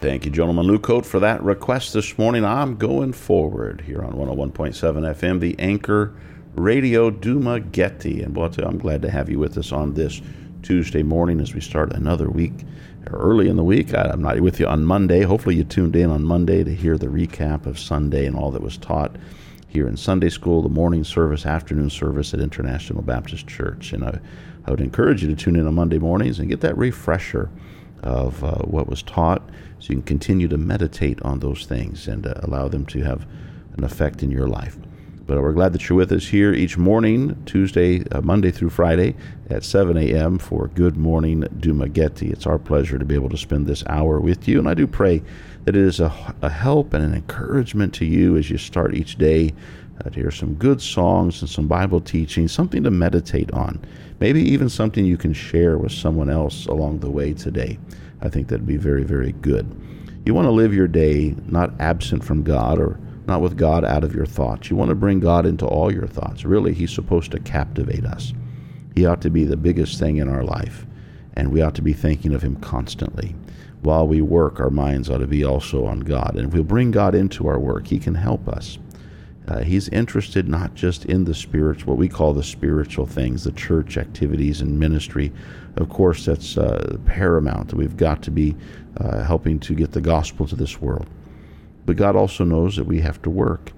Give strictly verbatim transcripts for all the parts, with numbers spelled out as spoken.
Thank you, gentleman Lou Coat, for that request this morning. I'm going forward here on one oh one point seven F M, the Anchor Radio Dumaguete. And boy, I'm glad to have you with us on this Tuesday morning as we start another week, early in the week. I'm not with you on Monday. Hopefully you tuned in on Monday to hear the recap of Sunday and all that was taught here in Sunday school, the morning service, afternoon service at International Baptist Church. And I, I would encourage you to tune in on Monday mornings and get that refresher of uh, what was taught, so you can continue to meditate on those things and uh, allow them to have an effect in your life. But we're glad that you're with us here each morning, Tuesday, uh, Monday through Friday at seven a.m. for Good Morning Dumaguete. It's our pleasure to be able to spend this hour with you, and I do pray that it is a, a help and an encouragement to you as you start each day uh, to hear some good songs and some Bible teaching, something to meditate on, maybe even something you can share with someone else along the way today. I think that'd be very, very good. You want to live your day not absent from God or not with God out of your thoughts. You want to bring God into all your thoughts. Really, He's supposed to captivate us. He ought to be the biggest thing in our life, and we ought to be thinking of Him constantly. While we work, our minds ought to be also on God. And if we'll bring God into our work, He can help us. Uh, he's interested not just in the spiritual, what we call the spiritual things, the church activities and ministry. Of course, that's uh, paramount. We've got to be uh, helping to get the gospel to this world. But God also knows that we have to work.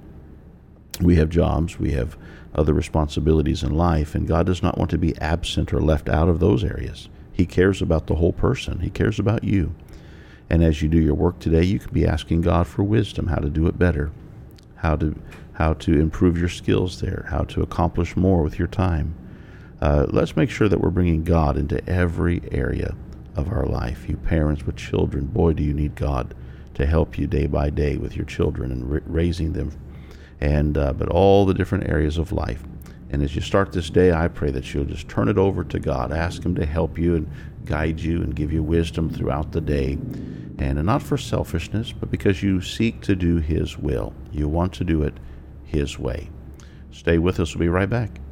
We have jobs, we have other responsibilities in life, and God does not want to be absent or left out of those areas. He cares about the whole person. He cares about you. And as you do your work today, you can be asking God for wisdom, how to do it better, how to how to improve your skills there, how to accomplish more with your time. Uh, let's make sure that we're bringing God into every area of our life. You parents with children, boy, do you need God to help you day by day with your children and ra- raising them, and uh, but all the different areas of life. And as you start this day, I pray that you'll just turn it over to God. Ask Him to help you and guide you and give you wisdom throughout the day. And not for selfishness, but because you seek to do His will. You want to do it His way. Stay with us. We'll be right back.